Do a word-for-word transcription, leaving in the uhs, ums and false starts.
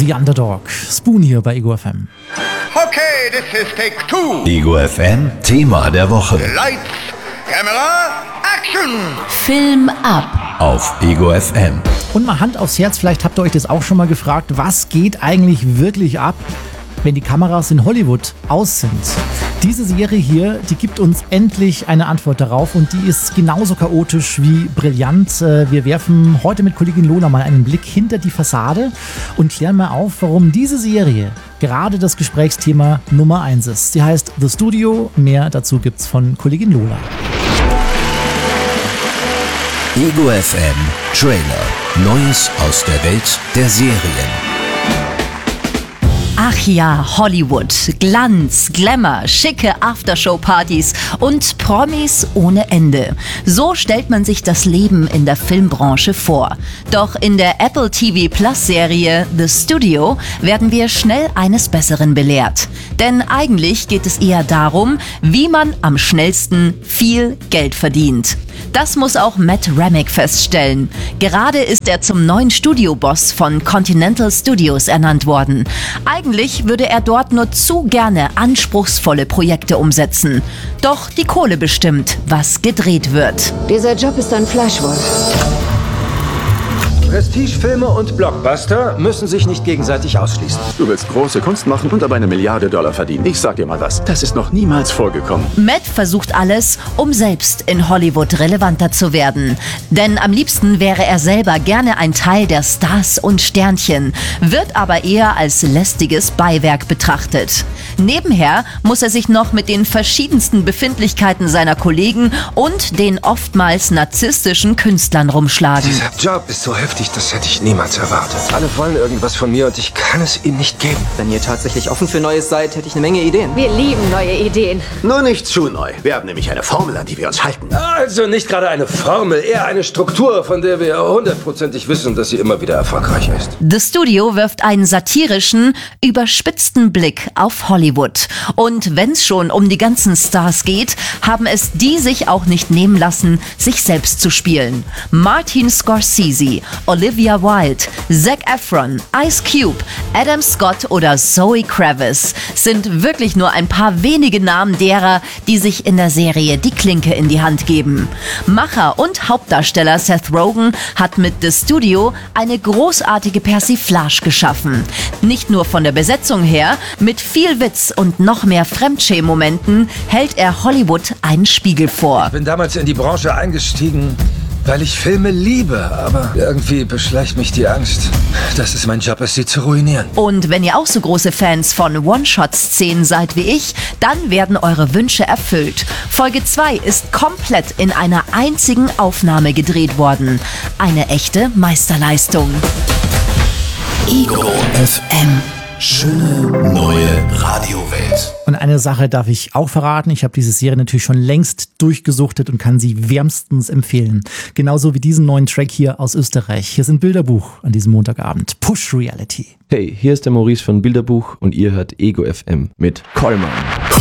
The Underdog. Spoon hier bei Ego F M. Okay, this is take two. Ego F M, Thema der Woche. Lights, Camera, Action. Film ab. Auf Ego F M. Und mal Hand aufs Herz, vielleicht habt ihr euch das auch schon mal gefragt, was geht eigentlich wirklich ab, wenn die Kameras in Hollywood aus sind? Diese Serie hier, die gibt uns endlich eine Antwort darauf und die ist genauso chaotisch wie brillant. Wir werfen heute mit Kollegin Lola mal einen Blick hinter die Fassade und klären mal auf, warum diese Serie gerade das Gesprächsthema Nummer eins ist. Sie heißt The Studio, mehr dazu gibt's von Kollegin Lola. Ego F M Trailer. Neues aus der Welt der Serien. Ach ja, Hollywood, Glanz, Glamour, schicke Aftershow-Partys und Promis ohne Ende. So stellt man sich das Leben in der Filmbranche vor. Doch in der Apple T V Plus Serie The Studio werden wir schnell eines Besseren belehrt. Denn eigentlich geht es eher darum, wie man am schnellsten viel Geld verdient. Das muss auch Matt Remick feststellen. Gerade ist er zum neuen Studioboss von Continental Studios ernannt worden. Eigentlich würde er dort nur zu gerne anspruchsvolle Projekte umsetzen. Doch die Kohle bestimmt, was gedreht wird. Dieser Job ist ein Fleischwolf. Prestigefilme und Blockbuster müssen sich nicht gegenseitig ausschließen. Du willst große Kunst machen und aber eine Milliarde Dollar verdienen. Ich sag dir mal was, das ist noch niemals vorgekommen. Matt versucht alles, um selbst in Hollywood relevanter zu werden. Denn am liebsten wäre er selber gerne ein Teil der Stars und Sternchen, wird aber eher als lästiges Beiwerk betrachtet. Nebenher muss er sich noch mit den verschiedensten Befindlichkeiten seiner Kollegen und den oftmals narzisstischen Künstlern rumschlagen. Dieser Job ist so heftig, das hätte ich niemals erwartet. Alle wollen irgendwas von mir und ich kann es ihnen nicht geben. Wenn ihr tatsächlich offen für Neues seid, hätte ich eine Menge Ideen. Wir lieben neue Ideen. Nur nicht zu neu. Wir haben nämlich eine Formel, an die wir uns halten. Also nicht gerade eine Formel, eher eine Struktur, von der wir hundertprozentig wissen, dass sie immer wieder erfolgreich ist. The Studio wirft einen satirischen, überspitzten Blick auf Hollywood. Und wenn es schon um die ganzen Stars geht, haben es die sich auch nicht nehmen lassen, sich selbst zu spielen. Martin Scorsese, Olivia Wilde, Zac Efron, Ice Cube, Adam Scott oder Zoe Kravitz sind wirklich nur ein paar wenige Namen derer, die sich in der Serie die Klinke in die Hand geben. Macher und Hauptdarsteller Seth Rogen hat mit The Studio eine großartige Persiflage geschaffen. Nicht nur von der Besetzung her, mit viel Witz und noch mehr Fremdschämen-Momenten hält er Hollywood einen Spiegel vor. Ich bin damals in die Branche eingestiegen, weil ich Filme liebe, aber irgendwie beschleicht mich die Angst, dass es mein Job ist, sie zu ruinieren. Und wenn ihr auch so große Fans von One-Shot-Szenen seid wie ich, dann werden eure Wünsche erfüllt. Folge zwei ist komplett in einer einzigen Aufnahme gedreht worden. Eine echte Meisterleistung. Ego F M. Schöne neue Radiowelt. Und eine Sache darf ich auch verraten. Ich habe diese Serie natürlich schon längst durchgesuchtet und kann sie wärmstens empfehlen. Genauso wie diesen neuen Track hier aus Österreich. Hier sind Bilderbuch an diesem Montagabend. Push Reality. Hey, hier ist der Maurice von Bilderbuch und ihr hört Ego F M mit Kollmann.